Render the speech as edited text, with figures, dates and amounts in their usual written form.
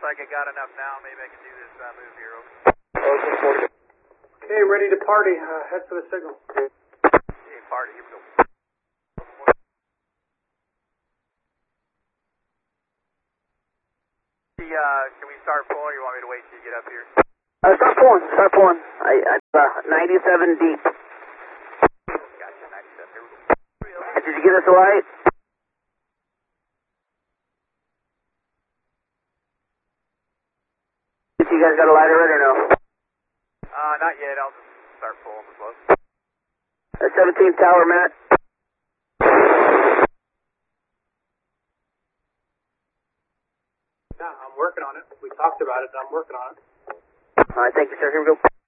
like I got enough now. Maybe I can do this move here. Over. Okay, ready to party. Head for the signal. Okay, party. Here we go. Can we start pulling, or you want me to wait till you get up here? Start pulling. I'm 97 deep. Gotcha, 97. Here we go. Did you get us a light? You guys got a light already or no? Not yet. I'll just start pulling the close. 17th tower, Matt. Yeah, I'm working on it. We talked about it. I'm working on it. All right, thank you, sir. Here we go.